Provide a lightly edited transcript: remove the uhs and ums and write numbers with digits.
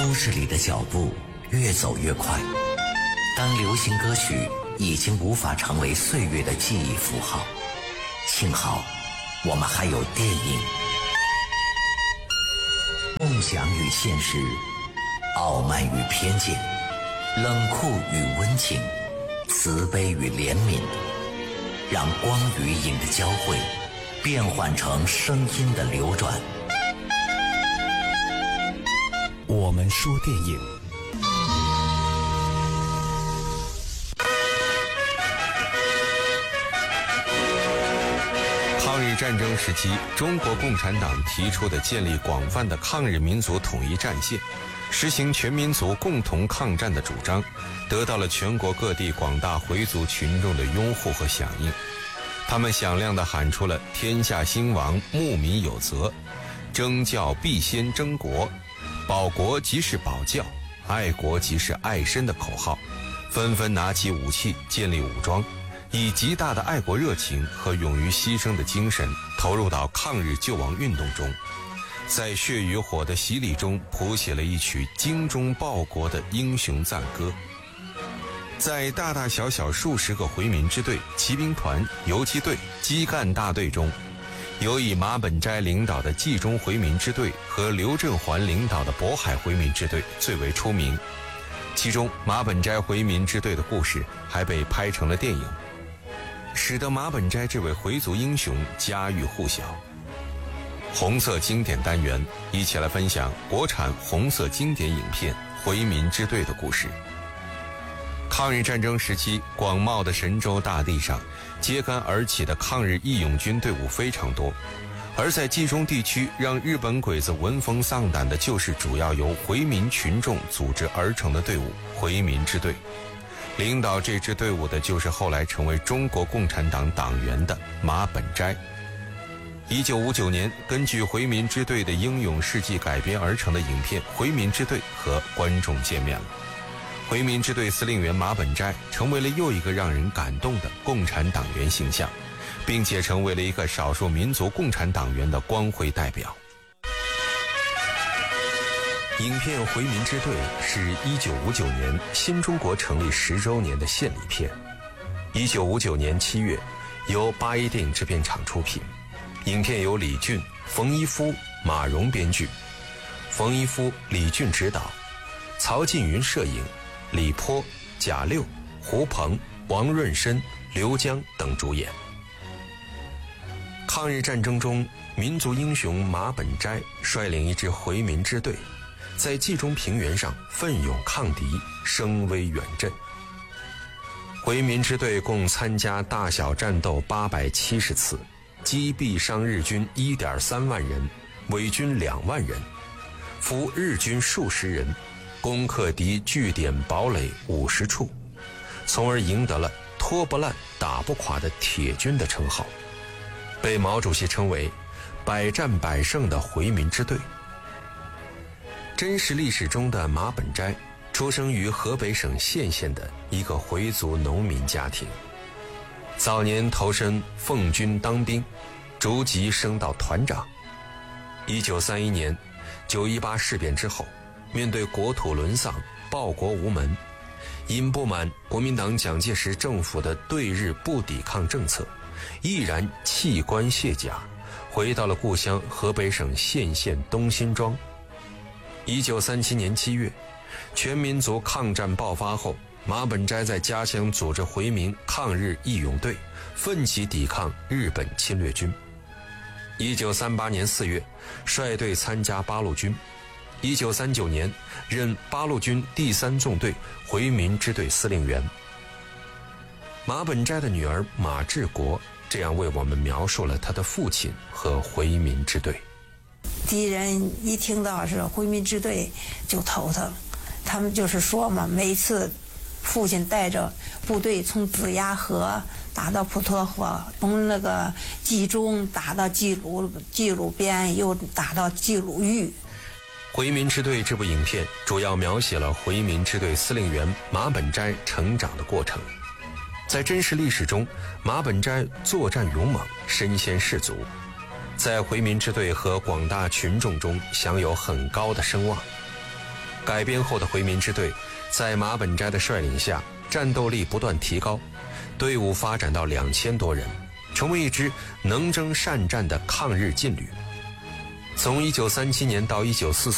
都市里的脚步越走越快，当流行歌曲已经无法成为岁月的记忆符号，幸好我们还有电影。梦想与现实，傲慢与偏见，冷酷与温情，慈悲与怜悯，让光与影的交汇变换成声音的流转。我们说电影。 抗日战争时期，中国共产党提出的建立广泛的抗日民族统一战线，实行全民族共同抗战的主张，得到了全国各地广大回族群众的拥护和响应。他们响亮地喊出了“天下兴亡，牧民有责”，“征教必先征国”，“保国即是保教，爱国即是爱身”的口号，纷纷拿起武器建立武装，以极大的爱国热情和勇于牺牲的精神投入到抗日救亡运动中，在血与火的洗礼中谱写了一曲精忠报国的英雄赞歌。在大大小小数十个回民支队、骑兵团、游击队、基干大队中，有以马本斋领导的冀中回民支队和刘振环领导的渤海回民支队最为出名，其中马本斋回民支队的故事还被拍成了电影，使得马本斋这位回族英雄家喻户晓。红色经典单元，一起来分享国产红色经典影片《回民支队》的故事。抗日战争时期，广袤的神州大地上，揭竿而起的抗日义勇军队伍非常多，而在冀中地区，让日本鬼子闻风丧胆的就是主要由回民群众组织而成的队伍——回民支队。领导这支队伍的就是后来成为中国共产党党员的马本斋。1959年，根据回民支队的英勇事迹改编而成的影片《回民支队》和观众见面了。回民支队司令员马本斋成为了又一个让人感动的共产党员形象，并且成为了一个少数民族共产党员的光辉代表。影片《回民支队》是1959年新中国成立10周年的献礼片。1959年7月，由八一电影制片厂出品。影片由李俊、冯一夫、马荣编剧，冯一夫、李俊执导，曹进云摄影，李波、贾六、胡鹏、王润生、刘江等主演。抗日战争中，民族英雄马本斋率领一支回民支队，在冀中平原上奋勇抗敌，声威远震。回民支队共参加大小战斗870次，击毙伤日军1.3万人，伪军2万人，俘日军数十人，攻克敌据点堡垒50处，从而赢得了拖不烂打不垮的铁军的称号，被毛主席称为百战百胜的回民支队。真实历史中的马本斋出生于河北省献县的一个回族农民家庭，早年投身奉军当兵，逐级升到团长。1931年918事变之后，面对国土沦丧、报国无门，因不满国民党蒋介石政府的对日不抵抗政策，毅然弃官卸甲，回到了故乡河北省献县东辛庄。1937年7月，全民族抗战爆发后，马本斋在家乡组织回民抗日义勇队，奋起抵抗日本侵略军。1938年4月，率队参加八路军。1939年，任八路军第3纵队回民支队司令员。马本斋的女儿马志国这样为我们描述了他的父亲和回民支队。 敌人一听到是回民支队就头疼，他们就是说嘛，每次父亲带着部队从子牙河打到普陀河，从那个冀中打到冀鲁边，又打到冀鲁豫。 回民支队这部影片主要描写了回民支队司令员马本斋成长的过程。在真实历史中，马本斋作战勇猛，身先士卒，在回民支队和广大群众中享有很高的声望。 改编后的回民支队在马本斋的率领下，战斗力不断提高，队伍发展到2000多人，成为一支能征善战的抗日劲旅。从1937年到1944